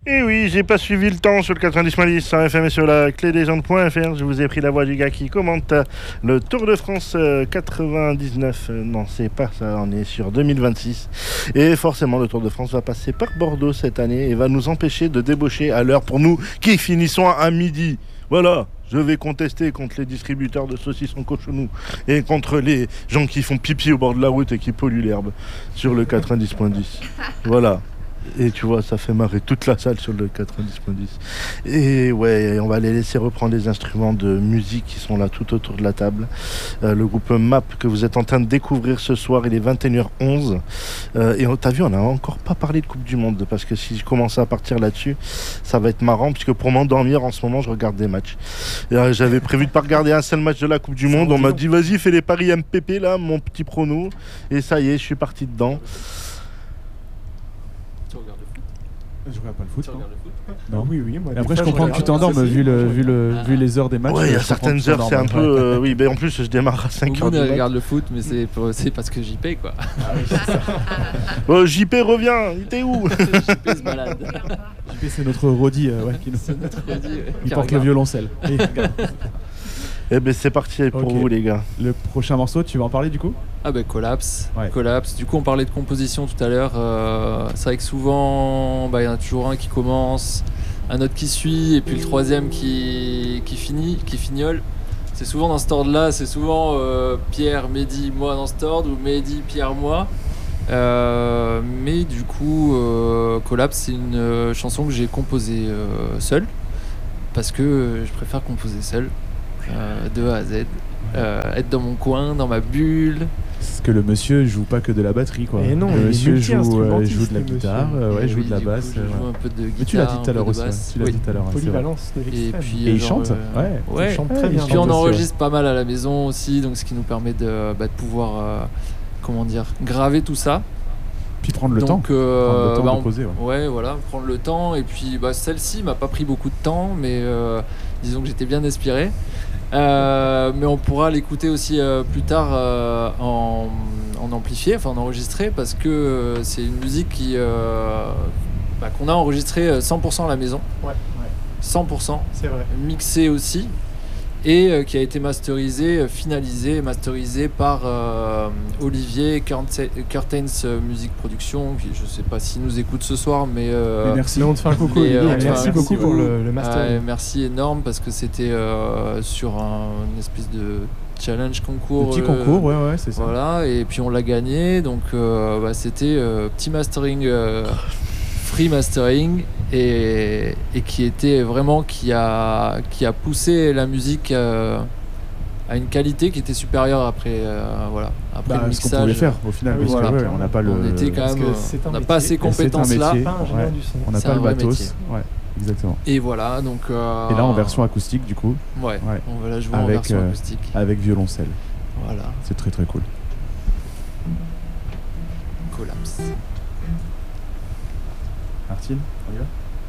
Et oui, j'ai pas suivi le temps sur le 90.10 sur FM et sur la clédesjandes.fr. Je vous ai pris la voix du gars qui commente le Tour de France 99. Non, c'est pas ça, on est sur 2026. Et forcément, le Tour de France va passer par Bordeaux cette année et va nous empêcher de débaucher à l'heure pour nous qui finissons à midi. Voilà, je vais contester contre les distributeurs de saucissons cochonou et contre les gens qui font pipi au bord de la route et qui polluent l'herbe sur le 90.10. Voilà. Et tu vois, ça fait marrer toute la salle sur le 90.10. Et ouais, on va les laisser reprendre les instruments de musique qui sont là tout autour de la table. Le groupe MAP que vous êtes en train de découvrir ce soir, il est 21h11. Et t'as vu, on n'a encore pas parlé de Coupe du Monde, parce que si je commence à partir là-dessus, ça va être marrant, puisque pour m'endormir en ce moment, je regarde des matchs. J'avais prévu de pas regarder un seul match de la Coupe du Monde. On m'a dit, vas-y, fais les paris MPP, là, mon petit prono. Et ça y est, je suis parti dedans. Je regarde pas le foot. Tu regardes le foot ? Non. Oui. Moi, Après, je comprends que tu t'endormes vu les heures des matchs. Ouais, il y a certaines heures, c'est un peu. Oui, mais en plus, je démarre à 5h. On regarde le foot, mais c'est parce que j'y paye, quoi. Ah oui, c'est ça. JP revient, il était où? JP se balade. JP, c'est notre Rodi qui nous. C'est notre Rodi, Il porte le violoncelle. Eh ben c'est parti pour vous les gars. Le prochain morceau, tu vas en parler du coup ? Ah ben Collapse. Ouais. Collapse. Du coup on parlait de composition tout à l'heure. C'est vrai que souvent il y en a toujours un qui commence, un autre qui suit et puis le troisième qui fignole. C'est souvent dans cet ordre là, c'est souvent Pierre, Mehdi, moi dans cet ordre, ou Mehdi, Pierre, moi. Mais du coup Collapse c'est une chanson que j'ai composée seule parce que je préfère composer seul. De A à Z, être dans mon coin, dans ma bulle. Parce que le monsieur joue pas que de la batterie, quoi. Et non, le monsieur joue de la le guitare, joue de la basse. Je joue un peu de guitare. Mais tu l'as dit tout à l'heure aussi. Basse. Tu l'as dit tout à l'heure. Polyvalence de Et l'extrême. puis Et il chante. ouais. Il chante très bien. Et puis on enregistre pas mal à la maison aussi, donc ce qui nous permet de pouvoir, graver tout ça. Puis prendre le temps. Donc, de poser. Ouais, voilà, prendre le temps. Et puis celle-ci m'a pas pris beaucoup de temps, mais disons que j'étais bien inspiré. Mais on pourra l'écouter aussi plus tard en amplifié, en enregistré, parce que c'est une musique qu'on a enregistrée 100% à la maison. Ouais. 100%. C'est vrai. Mixée aussi. Et qui a été masterisé par Olivier Curtains Music Production, qui je sais pas s'il nous écoute ce soir, mais merci. Mais on te fait un coucou. Merci beaucoup pour le mastering. merci énorme, parce que c'était sur une espèce de challenge concours. Petit concours, ouais, c'est ça. Voilà, et puis on l'a gagné, donc c'était petit mastering. Free mastering et qui était vraiment qui a poussé la musique à une qualité qui était supérieure après le mixage. Ce qu'on pouvait faire au final, parce que on n'a pas le. On était quand même, on n'a pas ces compétences là. On n'a pas le matos. Ouais, exactement. Et voilà, donc. Et là en version acoustique du coup. Ouais. On va la jouer en version acoustique. Avec violoncelle. Voilà. C'est très très cool. Collapse. Martine, on y va ?